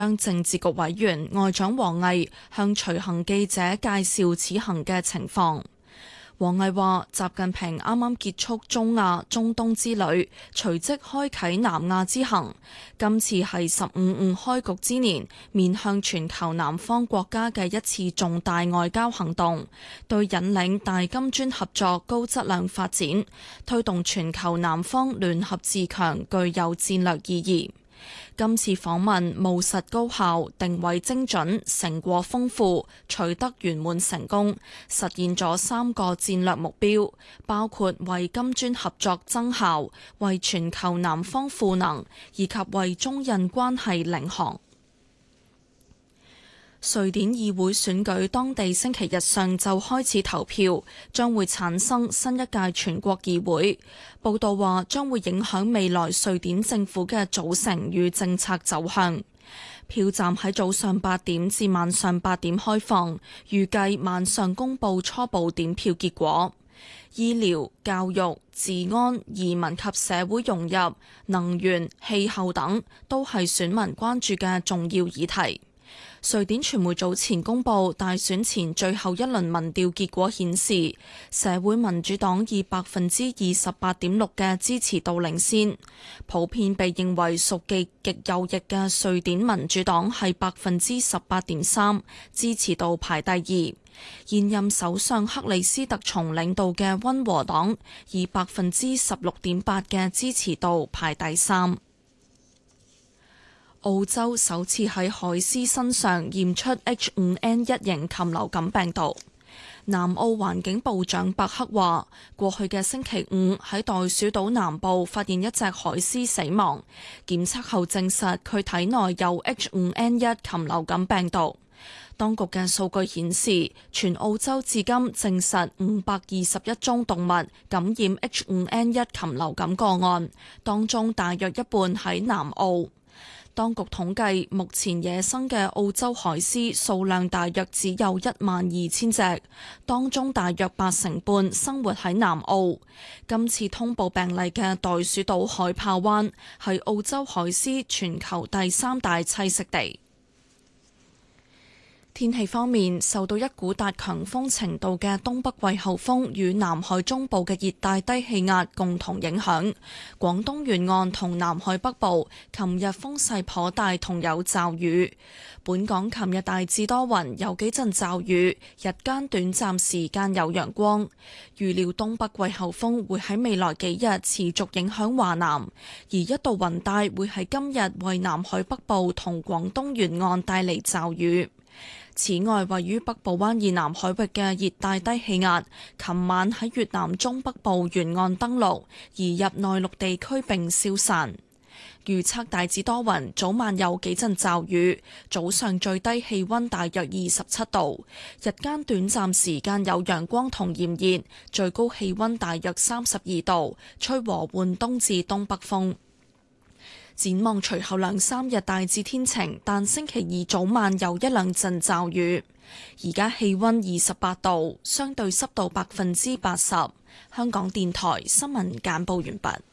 政治局委員外長王毅向隨行記者介紹此行嘅情況。王毅話：習近平啱啱結束中亞、中東之旅，隨即開啟南亞之行。今次係15+5開局之年，面向全球南方國家嘅一次重大外交行動，對引領大金磚合作高質量發展、推動全球南方聯合自強具有戰略意義。今次訪問務實高效，定位精準，成果豐富，取得圓滿成功，實現咗3個戰略目標，包括為金磚合作增效、為全球南方賦能，以及為中印關係領航。瑞典議會選舉當地星期日上晝開始投票，將會產生新一屆全國議會。報道話將會影響未來瑞典政府嘅組成與政策走向。票站喺早上8點至晚上8點開放，預計晚上公佈初步點票結果。醫療、教育、治安、移民及社會融入、能源、氣候等都係選民關注嘅重要議題。瑞典傳媒早前公布大選前最後一輪民調結果顯示，社會民主黨以28.6%嘅支持度領先，普遍被認為屬極右翼嘅瑞典民主黨係18.3%，支持度排第二。現任首相克里斯特松領導嘅溫和黨以16.8%嘅支持度排第三。澳洲首次喺海獅身上驗出 H5N1 型禽流感病毒。南澳環境部長伯克話，過去嘅星期五喺袋鼠島南部發現一隻海獅死亡，檢測後證實佢體內有 H5N1 禽流感病毒。當局嘅數據顯示，全澳洲至今證實521宗動物感染 H5N1 禽流感個案，當中大約一半喺南澳。當局統計，目前野生嘅澳洲海獅數量大約只有12000隻，當中大約85%生活喺南澳。今次通報病例嘅袋鼠島海豹灣係澳洲海獅全球第3大棲息地。天氣方面，受到一股達強風程度嘅東北季候風與南海中部嘅熱帶低氣壓共同影響，廣東沿岸同南海北部琴日風勢頗大，同有驟雨。本港琴日大致多雲，有幾陣驟雨，日間短暫時間有陽光。預料東北季候風會喺未來幾日持續影響華南，而一道雲帶會喺今日為南海北部同廣東沿岸帶嚟驟雨。此外，位於北部灣以南海域嘅熱帶低氣壓，琴晚喺越南中北部沿岸登陸，移入內陸地區並消散。預測大致多雲，早晚有幾陣驟雨，早上最低氣溫大約27度，日間短暫時間有陽光同炎熱，最高氣溫大約32度，吹和緩東至東北風。展望隨後2-3日大致天晴，但星期二早晚有1-2陣驟雨。而家氣溫28度，相對濕度80%。香港電台新聞簡報完畢。